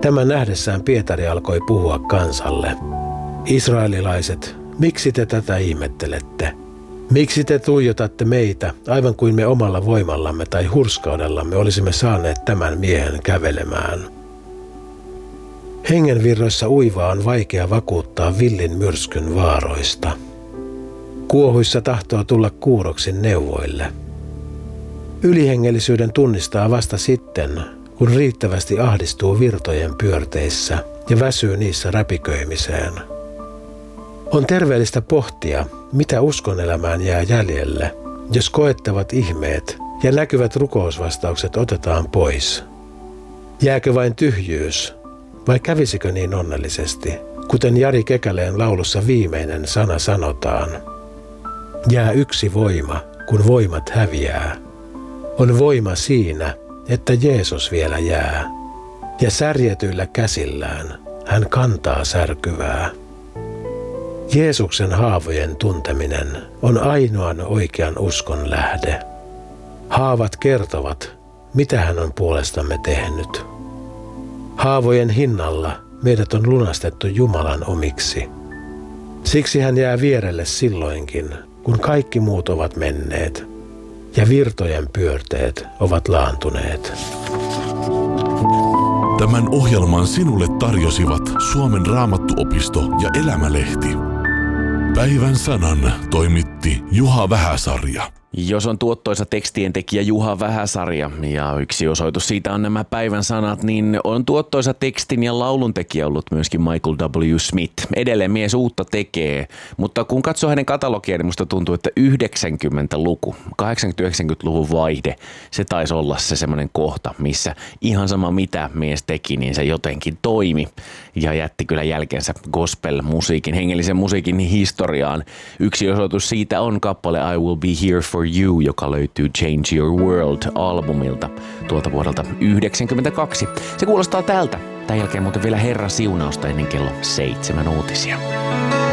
Tämän nähdessään Pietari alkoi puhua kansalle. Israelilaiset, miksi te tätä ihmettelette? Miksi te tuijotatte meitä, aivan kuin me omalla voimallamme tai hurskaudellamme olisimme saaneet tämän miehen kävelemään? Hengenvirroissa uivaa on vaikea vakuuttaa villin myrskyn vaaroista. Kuohuissa tahtoo tulla kuuroksi neuvoille. Ylihengellisyyden tunnistaa vasta sitten, kun riittävästi ahdistuu virtojen pyörteissä ja väsyy niissä räpiköimiseen. On terveellistä pohtia, mitä uskonelämään jää jäljelle, jos koettavat ihmeet ja näkyvät rukousvastaukset otetaan pois. Jääkö vain tyhjyys, vai kävisikö niin onnellisesti, kuten Jari Kekäleen laulussa viimeinen sana sanotaan? Jää yksi voima, kun voimat häviää. On voima siinä, että Jeesus vielä jää, ja särjetyillä käsillään hän kantaa särkyvää. Jeesuksen haavojen tunteminen on ainoan oikean uskon lähde. Haavat kertovat, mitä hän on puolestamme tehnyt. Haavojen hinnalla meidät on lunastettu Jumalan omiksi. Siksi hän jää vierelle silloinkin, kun kaikki muut ovat menneet ja virtojen pyörteet ovat laantuneet. Tämän ohjelman sinulle tarjosivat Suomen Raamattuopisto ja Elämälehti. Päivän sanan toimitti Juha Vähäsarja. Jos on tuottoisa tekstien tekijä Juha Vähäsarja ja yksi osoitus siitä on nämä päivän sanat, niin on tuottoisa tekstin ja laulun tekijä ollut myöskin Michael W. Smith. Edelleen mies uutta tekee, mutta kun katsoo hänen katalogiaan, niin musta tuntuu, että 90-luku, 80-90-luvun vaihde, se taisi olla se semmoinen kohta, missä ihan sama mitä mies teki, niin se jotenkin toimi ja jätti kyllä jälkeensä gospel-musiikin, hengellisen musiikin historiaan. Yksi osoitus siitä on kappale I Will Be Here For You, joka löytyy Change Your World-albumilta tuolta vuodelta 1992. Se kuulostaa tältä. Tämän jälkeen muuten vielä Herran siunausta ennen kello 7 uutisia.